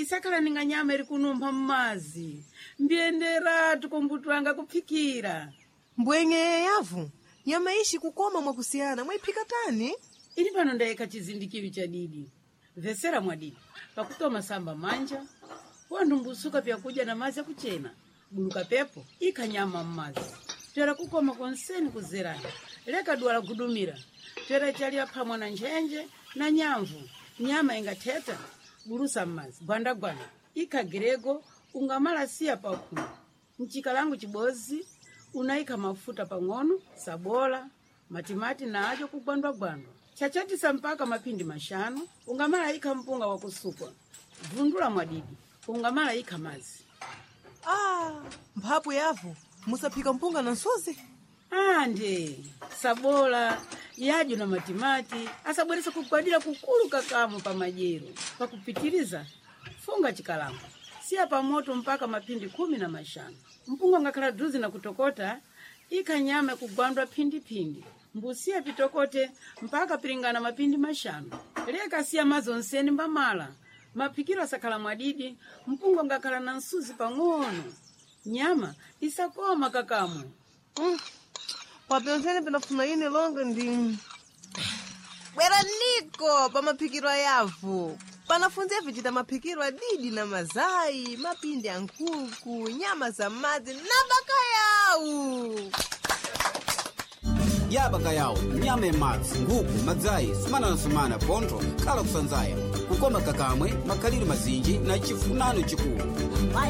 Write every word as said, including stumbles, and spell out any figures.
isakala ninga nyama iri kunumpha mmazi mbiyendera tukumbutwanga kuphikira mbwenye yavu nyama ishi kukoma mwakusiyana mwayiphika tani ili pano ndayeka chizindikiwi cha didi vesera mwadidi pakutoma samba manja wandumbusuka pyakuja na mazi akuchena buluka pepo ika nyama mmazi tera kukoma konseni kuzerana leka duwala kudumira tera chalia pamwa na njenje na nyamvu nyama ingateta bulusa mmazi gwanda gwanda ika grego ungamala siya pakuna mchikalangu chibozi unaika mafuta pang'ono sabola matimati na ajo kugwandwa gwandwa chachatisa mpaka mapindi mashano ungamala ika mpunga wa kusukwa vundula mwadidi ungamala ika mazi. Ah, mphapu yavu musaphika mpunga na nsuzi ande sabola yajo na matimati asabweresa kugwadira kukulu kakamu pa majero pakupitiliza funga chikalangu siya pa moto mpaka mapindi kumi na mashano mpunga ngakhala duzi na kutokota ika nyama kugwandwa pindi pindi mbusiya pitokote mpaka pilingana mapindi mashano leka siya mazonseni mbamala mapikiro sakala mwadidi mpunga ngakhala na nsuzi pang'ono nyama isakoma kakamu. mm. Wapenzeni pinafuna ine longa ndi bwera niko pa maphikiro yavu panafunze vichita maphikiro adidi na mazai mapindi ya nkuku nyama za madzi na bakayawu ya bakayawu nyama ya madzi nguku madzai sumana na sumana pontho kala kusanzaya kukoma kakamwe makaliro mazinji na chifunano chikulu